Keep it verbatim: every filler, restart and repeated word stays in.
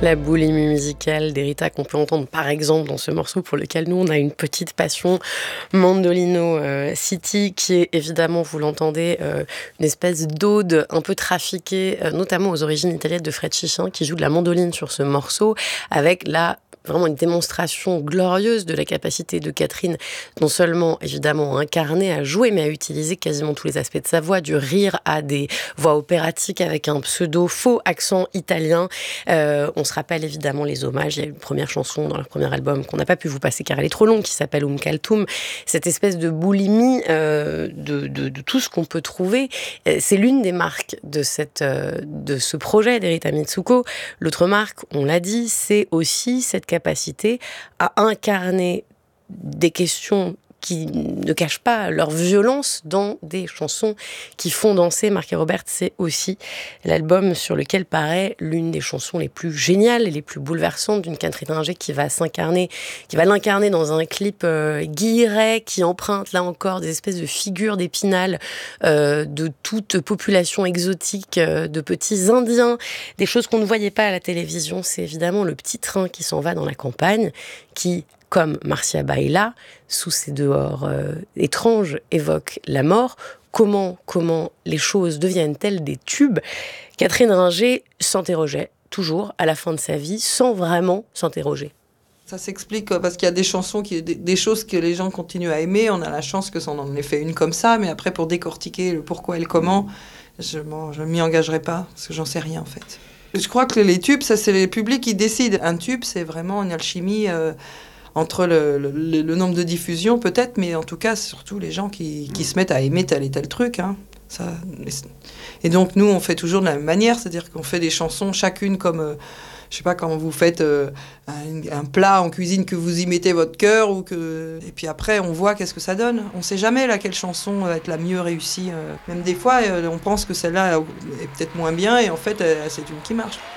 La boulimie musicale d'Erita qu'on peut entendre par exemple dans ce morceau pour lequel nous on a une petite passion, Mandolino euh, City, qui est évidemment, vous l'entendez, euh, une espèce d'ode un peu trafiquée, euh, notamment aux origines italiennes de Fred Chichin qui joue de la mandoline sur ce morceau avec la vraiment une démonstration glorieuse de la capacité de Catherine, non seulement évidemment à incarner, à jouer, mais à utiliser quasiment tous les aspects de sa voix, du rire à des voix opératiques avec un pseudo faux accent italien. Euh, on se rappelle évidemment les hommages. Il y a une première chanson dans leur premier album qu'on n'a pas pu vous passer car elle est trop longue, qui s'appelle Um Kaltum. Cette espèce de boulimie euh, de, de, de tout ce qu'on peut trouver, c'est l'une des marques de, cette, euh, de ce projet d'Erita Mitsuko. L'autre marque, on l'a dit, c'est aussi cette capacité à incarner des questions qui ne cachent pas leur violence dans des chansons qui font danser. Marc et Robert, c'est aussi l'album sur lequel paraît l'une des chansons les plus géniales et les plus bouleversantes d'une Catherine Ringer qui va s'incarner, qui va l'incarner dans un clip euh, guilleret qui emprunte là encore des espèces de figures d'Épinal euh, de toute population exotique, euh, de petits Indiens, des choses qu'on ne voyait pas à la télévision. C'est évidemment le petit train qui s'en va dans la campagne, qui comme Marcia Baila, sous ses dehors euh, étranges, évoque la mort. Comment, comment les choses deviennent-elles des tubes ? Catherine Ringer s'interrogeait toujours à la fin de sa vie, sans vraiment s'interroger. Ça s'explique parce qu'il y a des chansons, qui, des, des choses que les gens continuent à aimer. On a la chance que ça en ait fait une comme ça, mais après, pour décortiquer le pourquoi et le comment, je ne m'y engagerai pas, parce que j'en sais rien en fait. Je crois que les tubes, ça c'est les publics qui décident. Un tube, c'est vraiment une alchimie... Euh, entre le, le, le nombre de diffusions peut-être, mais en tout cas, surtout les gens qui, qui se mettent à aimer tel et tel truc. Hein. Ça, et donc, nous, on fait toujours de la même manière, c'est-à-dire qu'on fait des chansons, chacune comme, euh, je sais pas, quand vous faites euh, un, un plat en cuisine, que vous y mettez votre cœur, ou que... et puis après, on voit qu'est-ce que ça donne. On sait jamais laquelle chanson va être la mieux réussie. Euh. Même des fois, euh, on pense que celle-là est peut-être moins bien, et en fait, euh, c'est une qui marche.